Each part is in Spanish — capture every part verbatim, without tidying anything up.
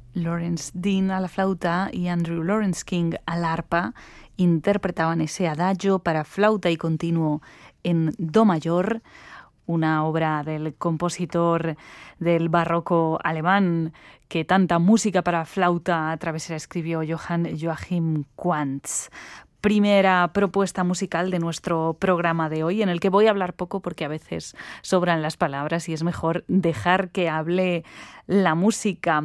Lawrence Dean a la flauta y Andrew Lawrence King al arpa interpretaban ese adagio para flauta y continuo en do mayor, una obra del compositor del barroco alemán que tanta música para flauta travesera escribió, Johann Joachim Quantz. Primera propuesta musical de nuestro programa de hoy, en el que voy a hablar poco porque a veces sobran las palabras y es mejor dejar que hable la música.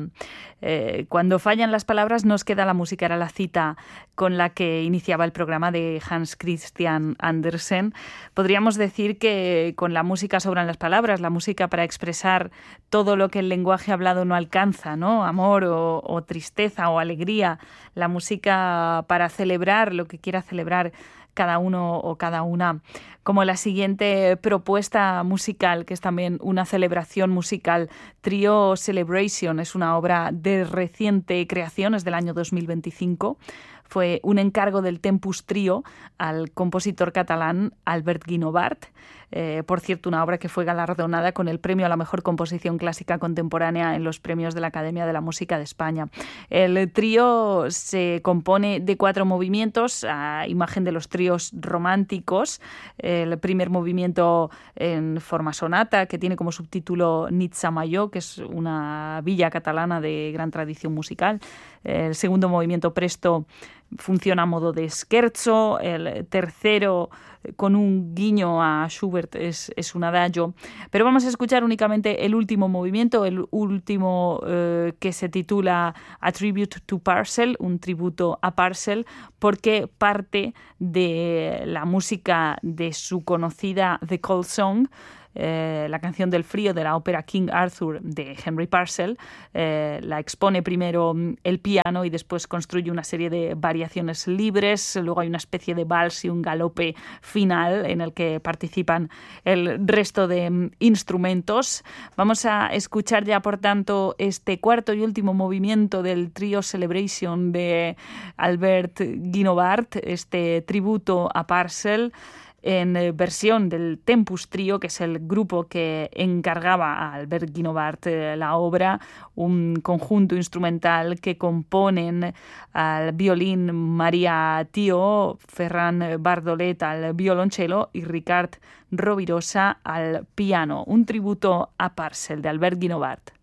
Eh, cuando fallan las palabras nos queda la música. Era la cita con la que iniciaba el programa de Hans Christian Andersen. Podríamos decir que con la música sobran las palabras, la música para expresar todo lo que el lenguaje hablado no alcanza, ¿no? Amor o, o tristeza o alegría, la música para celebrar lo que quiera celebrar cada uno o cada una, como la siguiente propuesta musical, que es también una celebración musical. Trio Celebration es una obra de reciente creación, es del año dos mil veinticinco. Fue un encargo del Tempus Trio al compositor catalán Albert Guinovart. Eh, por cierto, una obra que fue galardonada con el premio a la mejor composición clásica contemporánea en los premios de la Academia de la Música de España. El trío se compone de cuatro movimientos, a imagen de los tríos románticos. El primer movimiento en forma sonata, que tiene como subtítulo Nit Mayor, que es una villa catalana de gran tradición musical. El segundo movimiento presto funciona a modo de scherzo. El tercero, con un guiño a Schubert, es, es un adagio. Pero vamos a escuchar únicamente el último movimiento, el último eh, que se titula A Tribute to Parcel, un tributo a Parcel, porque parte de la música de su conocida The Cold Song, Eh, la canción del frío de la ópera King Arthur de Henry Purcell. Eh, la expone primero el piano y después construye una serie de variaciones libres. Luego hay una especie de vals y un galope final en el que participan el resto de instrumentos. Vamos a escuchar ya, por tanto, este cuarto y último movimiento del Trio Celebration de Albert Guinovart, este tributo a Purcell, en versión del Tempus Trio, que es el grupo que encargaba a Albert Guinovart eh, la obra, un conjunto instrumental que componen al violín María Tío, Ferran Bardolet al violonchelo y Ricard Rovirosa al piano. Un tributo a Purcell de Albert Guinovart.